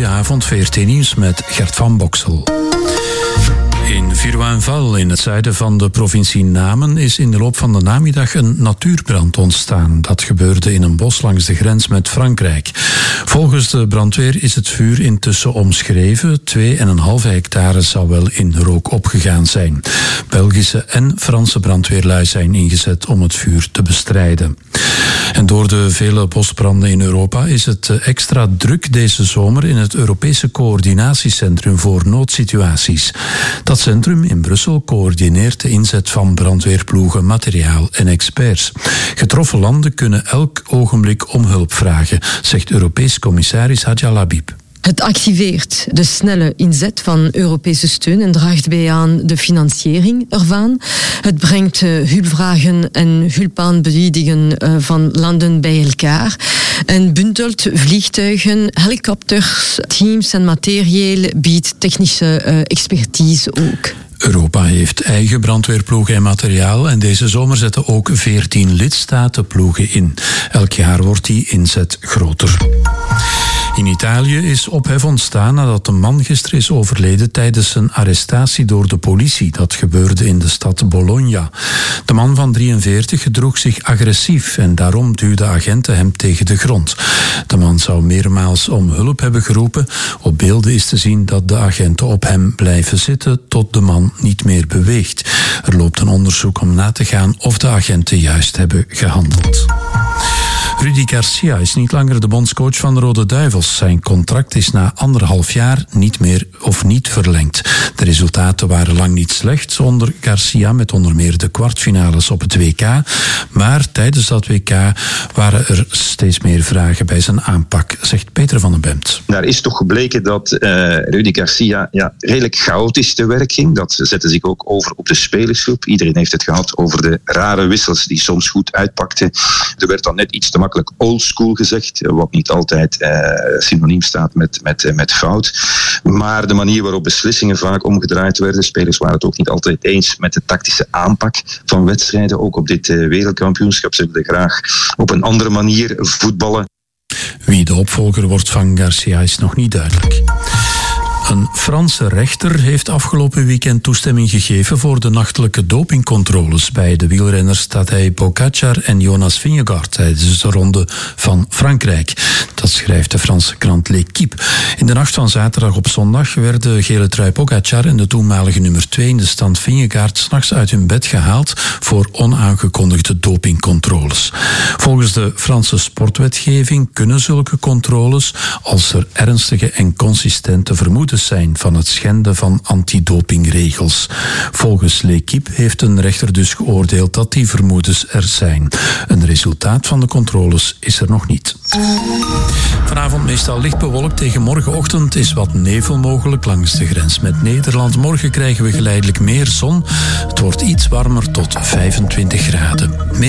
Goedenavond, VRT Nieuws met Gert van Boksel. In Viruanval, in het zuiden van de provincie Namen, is in de loop van de namiddag een natuurbrand ontstaan. Dat gebeurde in een bos langs de grens met Frankrijk. Volgens de brandweer is het vuur intussen omschreven. 2,5 hectare zou wel in rook opgegaan zijn. Belgische en Franse brandweerlui zijn ingezet om het vuur te bestrijden. En door de vele bosbranden in Europa is het extra druk deze zomer in het Europese Coördinatiecentrum voor Noodsituaties. Dat centrum in Brussel coördineert de inzet van brandweerploegen, materiaal en experts. Getroffen landen kunnen elk ogenblik om hulp vragen, zegt Europees commissaris Hadja Labib. Het activeert de snelle inzet van Europese steun en draagt bij aan de financiering ervan. Het brengt hulpvragen en hulpaanbiedingen van landen bij elkaar en bundelt vliegtuigen, helikopters, teams en materieel, biedt technische expertise ook. Europa heeft eigen brandweerploegen en materiaal en deze zomer zetten ook 14 lidstaten ploegen in. Elk jaar wordt die inzet groter. In Italië is ophef ontstaan nadat een man gisteren is overleden tijdens zijn arrestatie door de politie. Dat gebeurde in de stad Bologna. De man van 43 gedroeg zich agressief en daarom duwden agenten hem tegen de grond. De man zou meermaals om hulp hebben geroepen. Op beelden is te zien dat de agenten op hem blijven zitten tot de man niet meer beweegt. Er loopt een onderzoek om na te gaan of de agenten juist hebben gehandeld. Rudy Garcia is niet langer de bondscoach van de Rode Duivels. Zijn contract is na 1,5 jaar niet meer of niet verlengd. De resultaten waren lang niet slecht onder Garcia, met onder meer de kwartfinales op het WK. Maar tijdens dat WK waren er steeds meer vragen bij zijn aanpak, zegt Peter van den Bemt. Daar is toch gebleken dat Rudy Garcia redelijk chaotisch te werk ging. Dat zette zich ook over op de spelersgroep. Iedereen heeft het gehad over de rare wissels die soms goed uitpakten. Er werd dan net iets te makkelijk oldschool gezegd, wat niet altijd synoniem staat met fout. Maar de manier waarop beslissingen vaak omgedraaid werden, spelers waren het ook niet altijd eens met de tactische aanpak van wedstrijden. Ook op dit wereldkampioenschap. Ze wilden graag op een andere manier voetballen. Wie de opvolger wordt van Garcia is nog niet duidelijk. Een Franse rechter heeft afgelopen weekend toestemming gegeven voor de nachtelijke dopingcontroles bij de wielrenners Tadej Pogačar en Jonas Vingegaard tijdens de ronde van Frankrijk. Dat schrijft de Franse krant L'Équipe. In de nacht van zaterdag op zondag werden gele trui Pogačar en de toenmalige nummer 2 in de stand Vingegaard 's nachts uit hun bed gehaald voor onaangekondigde dopingcontroles. Volgens de Franse sportwetgeving kunnen zulke controles, als er ernstige en consistente vermoedens zijn van het schenden van antidopingregels. Volgens L'Équipe heeft een rechter dus geoordeeld dat die vermoedens er zijn. Een resultaat van de controles is er nog niet. Vanavond meestal licht bewolkt. Tegen morgenochtend is wat nevel mogelijk langs de grens met Nederland. Morgen krijgen we geleidelijk meer zon. Het wordt iets warmer tot 25 graden.